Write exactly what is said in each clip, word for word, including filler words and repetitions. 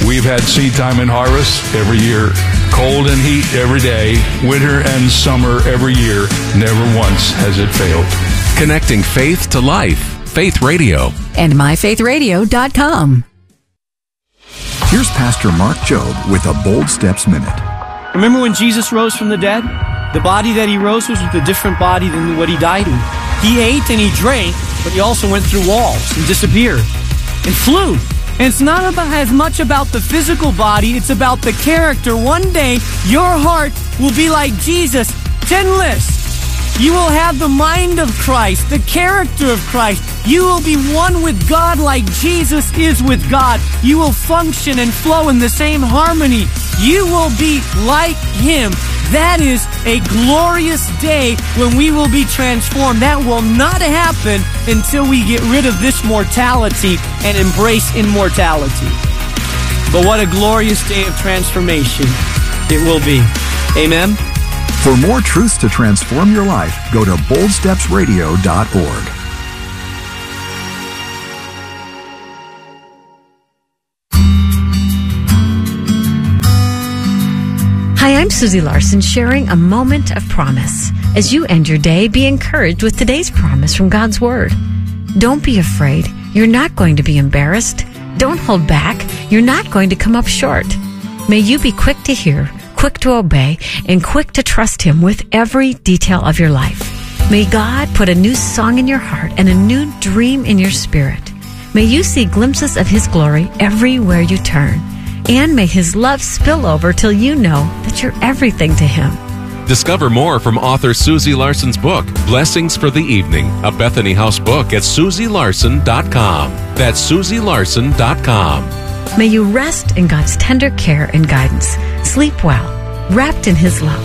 we've had seed time and harvest every year, cold and heat every day, winter and summer every year. Never once has it failed. Connecting faith to life. Faith Radio. And my faith radio dot com. Here's Pastor Mark Jobe with a Bold Steps Minute. Remember when Jesus rose from the dead? The body that he rose was with a different body than what he died in. He ate and he drank, but he also went through walls and disappeared and flew. And it's not about as much about the physical body, it's about the character. One day, your heart will be like Jesus, sinless. You will have the mind of Christ, the character of Christ. You will be one with God like Jesus is with God. You will function and flow in the same harmony. You will be like Him. That is a glorious day when we will be transformed. That will not happen until we get rid of this mortality and embrace immortality. But what a glorious day of transformation it will be. Amen? For more truths to transform your life, go to bold steps radio dot org. Hi, I'm Susie Larson, sharing a moment of promise. As you end your day, be encouraged with today's promise from God's Word. Don't be afraid. You're not going to be embarrassed. Don't hold back. You're not going to come up short. May you be quick to hear, quick to obey, and quick to trust Him with every detail of your life. May God put a new song in your heart and a new dream in your spirit. May you see glimpses of His glory everywhere you turn. And may His love spill over till you know that you're everything to Him. Discover more from author Susie Larson's book, Blessings for the Evening, a Bethany House book at susie larson dot com. That's susie larson dot com. May you rest in God's tender care and guidance. Sleep well, wrapped in His love.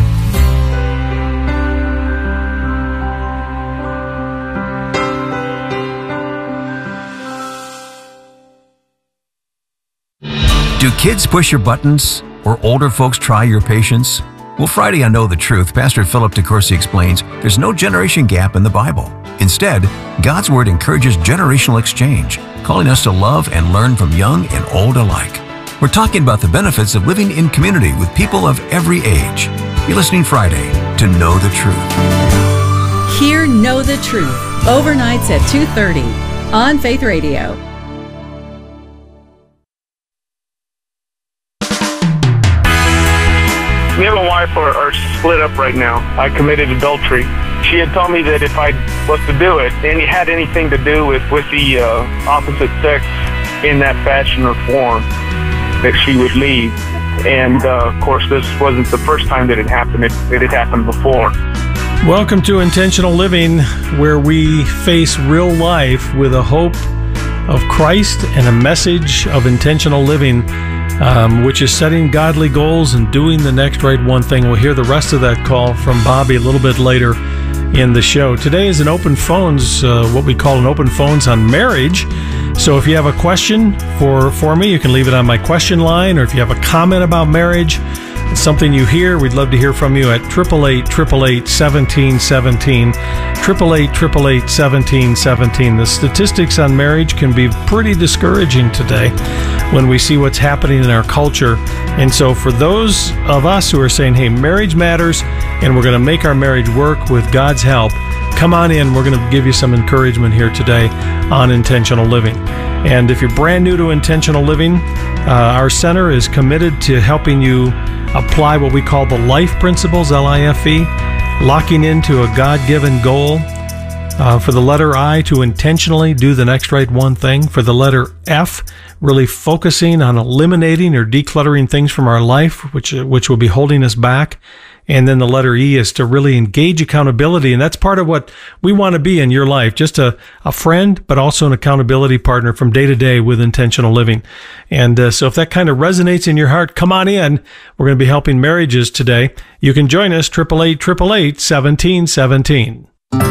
Do kids push your buttons or older folks try your patience? Well, Friday on Know the Truth, Pastor Philip DeCourcy explains there's no generation gap in the Bible. Instead, God's Word encourages generational exchange, calling us to love and learn from young and old alike. We're talking about the benefits of living in community with people of every age. You're listening Friday to Know the Truth. Hear Know the Truth, overnights at two thirty on Faith Radio. Me and my wife are, are split up right now. I committed adultery. She had told me that if I was to do it, and it had anything to do with, with the uh, opposite sex in that fashion or form, that she would leave. And, uh, of course, this wasn't the first time that it happened. It, it had happened before. Welcome to Intentional Living, where we face real life with a hope of Christ and a message of intentional living. Um, which is setting godly goals and doing the next right one thing. We'll hear the rest of that call from Bobby a little bit later in the show. Today is an open phones, uh, what we call an open phones on marriage. So if you have a question for, for me, you can leave it on my question line, or if you have a comment about marriage, it's something you hear, we'd love to hear from you at eight eight eight, eight eight eight, one seven one seven, eight eight eight, eight eight eight, one seven one seven. The statistics on marriage can be pretty discouraging today when we see what's happening in our culture. And so for those of us who are saying, hey, marriage matters, and we're going to make our marriage work with God's help, come on in. We're going to give you some encouragement here today on intentional living. And if you're brand new to intentional living, uh, our center is committed to helping you apply what we call the life principles, L I F E, locking into a God-given goal. Uh, for the letter I, to intentionally do the next right one thing. For the letter F, really focusing on eliminating or decluttering things from our life, which which will be holding us back. And then the letter E is to really engage accountability. And that's part of what we want to be in your life, just a, a friend, but also an accountability partner from day to day with intentional living. And uh, so if that kind of resonates in your heart, come on in. We're going to be helping marriages today. You can join us, eight eight eight, eight eight eight, one seven one seven.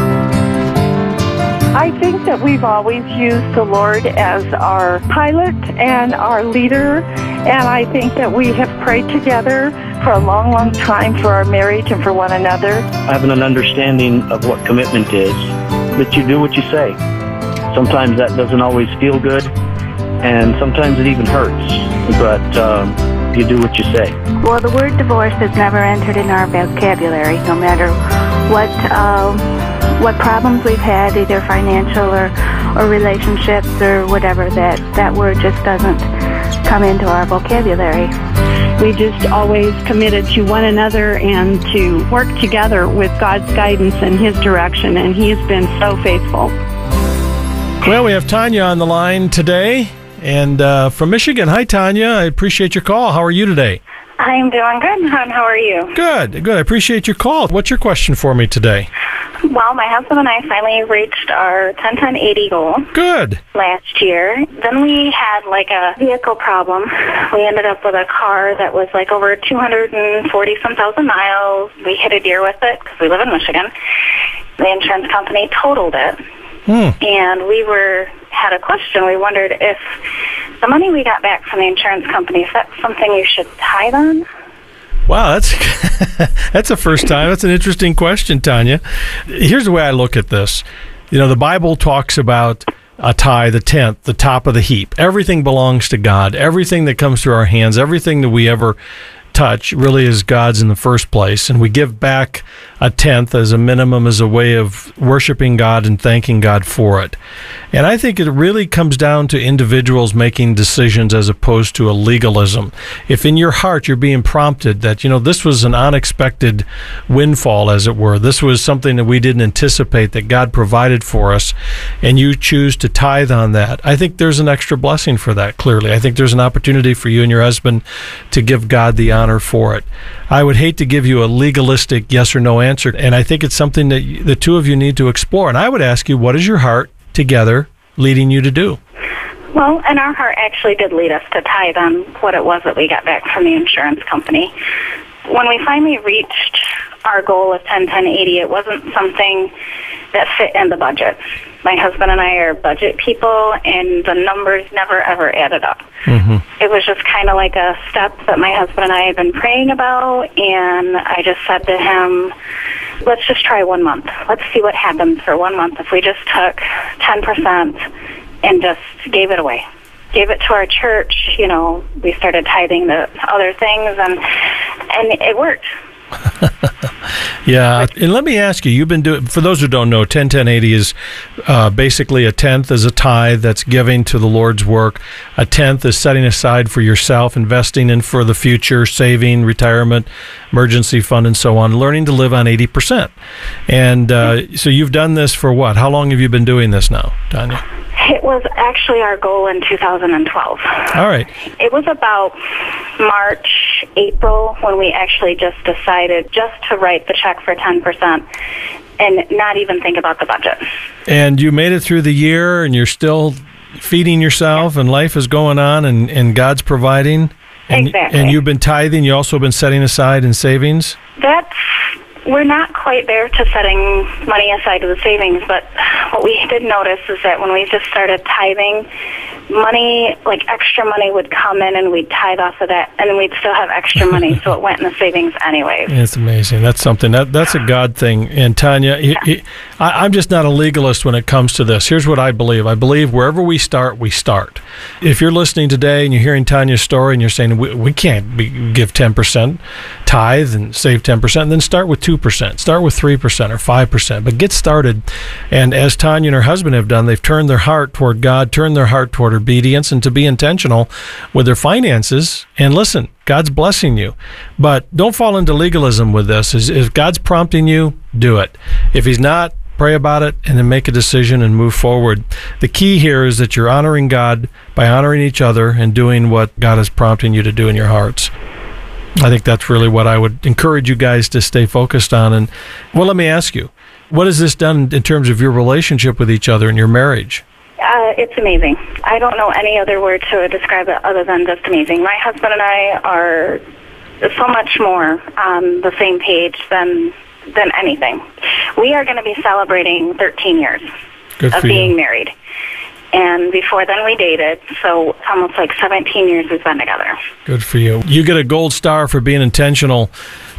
I think that we've always used the Lord as our pilot and our leader, and I think that we have prayed together for a long, long time for our marriage and for one another. Having an understanding of what commitment is, that you do what you say. Sometimes that doesn't always feel good, and sometimes it even hurts, but um, you do what you say. Well, the word divorce has never entered in our vocabulary, no matter what uh, what problems we've had, either financial or, or relationships or whatever, that, that word just doesn't come into our vocabulary. We just always committed to one another and to work together with God's guidance and His direction, and He has been so faithful. Well, we have Tanya on the line today, and uh, from Michigan. Hi, Tanya. I appreciate your call. How are you today? I'm doing good, hon. How are you? Good, good. I appreciate your call. What's your question for me today? Well, my husband and I finally reached our ten ten eighty goal. Good. Last year. Then we had like a vehicle problem. We ended up with a car that was like over two hundred forty some thousand miles. We hit a deer with it because we live in Michigan. The insurance company totaled it. Hmm. And we were had a question. We wondered if the money we got back from the insurance company, is that something you should tithe on? Wow, that's that's the first time. That's an interesting question, Tanya. Here's the way I look at this. You know, the Bible talks about a tithe, the tenth, the top of the heap. Everything belongs to God. Everything that comes through our hands, everything that we ever touch really is God's in the first place, and we give back a tenth as a minimum as a way of worshiping God and thanking God for it. And I think it really comes down to individuals making decisions as opposed to a legalism. If in your heart you're being prompted that, you know, this was an unexpected windfall, as it were, this was something that we didn't anticipate that God provided for us, and you choose to tithe on that, I think there's an extra blessing for that, clearly. I think there's an opportunity for you and your husband to give God the honor for it. I would hate to give you a legalistic yes or no answer, and I think it's something that you, the two of you need to explore. And I would ask you, what is your heart together leading you to do? Well, and our heart actually did lead us to tithe on what it was that we got back from the insurance company. When we finally reached our goal of ten ten eighty, it wasn't something that fit in the budget. My husband and I are budget people, and the numbers never, ever added up. Mm-hmm. It was just kind of like a step that my husband and I had been praying about, and I just said to him, let's just try one month. Let's see what happens for one month if we just took ten percent and just gave it away. Gave it to our church. You know, we started tithing the other things, and and it worked. Yeah, and let me ask you, you've been doing, for those who don't know, ten ten eighty is uh, basically a tenth is a tithe that's giving to the Lord's work. A tenth is setting aside for yourself, investing in for the future, saving, retirement, emergency fund, and so on, learning to live on eighty percent. And uh, so you've done this for what? How long have you been doing this now, Tanya? It was actually our goal in two thousand twelve. All right. It was about March, April when we actually just decided just to write the check for ten percent and not even think about the budget. And you made it through the year, and you're still feeding yourself, and life is going on, and, and God's providing. And, exactly. And you've been tithing. You also been setting aside in savings? That's... We're not quite there to setting money aside to the savings, but what we did notice is that when we just started tithing, money, like extra money would come in and we'd tithe off of that, and then we'd still have extra money, so it went in the savings anyways. It's amazing. That's something. That That's a God thing. And Tanya, yeah. he, he, I, I'm just not a legalist when it comes to this. Here's what I believe. I believe wherever we start, we start. If you're listening today and you're hearing Tanya's story and you're saying, we, we can't be, give ten percent tithe and save ten percent, then start with two percent. Start with three percent or five percent, but get started. And as Tanya and her husband have done, they've turned their heart toward God, turned their heart toward obedience, and to be intentional with their finances. And listen, God's blessing you, but don't fall into legalism with this. If God's prompting you, do it. If He's not, pray about it and then make a decision and move forward. The key here is that you're honoring God by honoring each other and doing what God is prompting you to do in your hearts. I think that's really what I would encourage you guys to stay focused on. And, well, let me ask you, what has this done in terms of your relationship with each other and your marriage? Uh, it's amazing. I don't know any other word to describe it other than just amazing. My husband and I are so much more on the same page than than anything. We are going to be celebrating thirteen years Good of for being you. married. And before then we dated, so it's almost like seventeen years we've been together. Good for you. You get a gold star for being intentional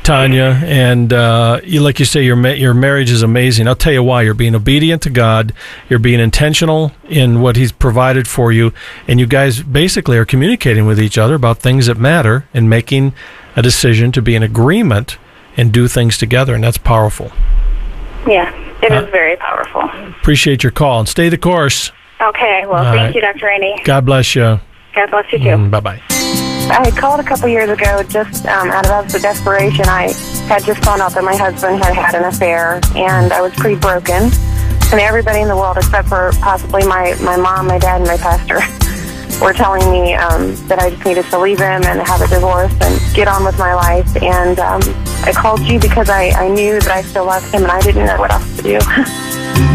Tanya, and uh, you, like you say, your ma- your marriage is amazing. I'll tell you why. You're being obedient to God. You're being intentional in what He's provided for you, and you guys basically are communicating with each other about things that matter and making a decision to be in agreement and do things together, and that's powerful. Yeah, it Uh, is very powerful. Appreciate your call, and stay the course. Okay, well, All thank right. you, Doctor Rainey. God bless you. God bless you, too. Mm, bye-bye. I had called a couple years ago just um, out of absolute desperation. I had just found out that my husband had had an affair, and I was pretty broken. And everybody in the world, except for possibly my, my mom, my dad, and my pastor, were telling me um, that I just needed to leave him and have a divorce and get on with my life. And um, I called you because I, I knew that I still loved him, and I didn't know what else to do.